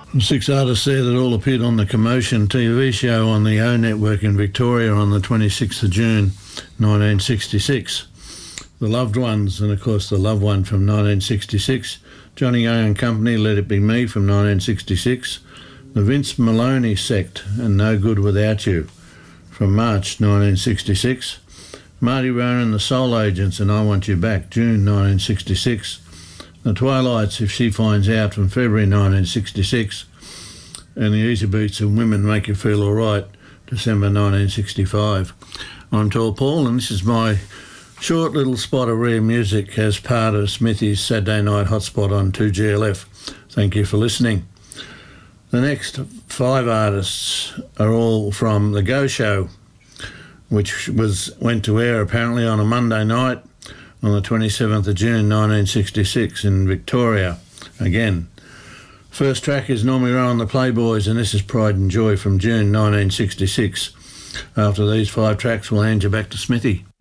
Six artists there that all appeared on the Commotion TV show on the O Network in Victoria on the 26th of June 1966. The Loved Ones, and of course the Loved One from 1966. Johnny Young and Company, Let It Be Me from 1966. The Vince Maloney Sect and No Good Without You from March 1966. Marty Ronan, The Soul Agents and I Want You Back, June 1966. The Twilights, If She Finds Out from February 1966. And the Easy Beats and Women Make You Feel Alright, December 1965. I'm Tall Paul and this is my short little spot of rare music as part of Smithy's Saturday Night Hotspot on 2GLF. Thank you for listening. The next 5 artists are all from The Go Show, which went to air apparently on a Monday night on the 27th of June 1966 in Victoria. Again, first track is Normie Rowe and the Playboys, and this is Pride and Joy from June 1966. After these 5 tracks, we'll hand you back to Smithy.